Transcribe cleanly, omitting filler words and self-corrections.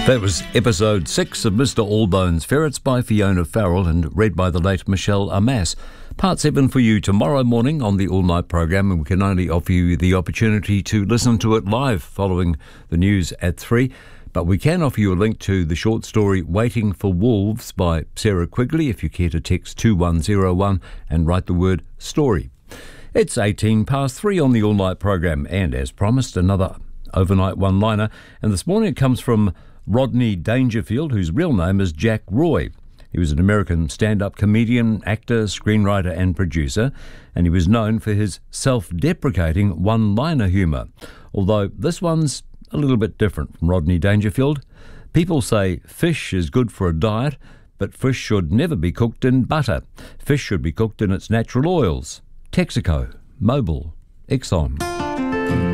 That was episode 6 of Mr. Allbones Ferrets by Fiona Farrell and read by the late Michelle Amas. Part 7 for you tomorrow morning on the All Night programme, and we can only offer you the opportunity to listen to it live following the news at 3. But we can offer you a link to the short story Waiting for Wolves by Sarah Quigley if you care to text 2101 and write the word story. It's 18 past 3 on the All Night programme, and as promised, another overnight one-liner. And this morning it comes from Rodney Dangerfield, whose real name is Jack Roy. He was an American stand-up comedian, actor, screenwriter and producer, and he was known for his self-deprecating one-liner humour. Although this one's a little bit different from Rodney Dangerfield. People say fish is good for a diet, but fish should never be cooked in butter. Fish should be cooked in its natural oils. Texaco, Mobil, Exxon.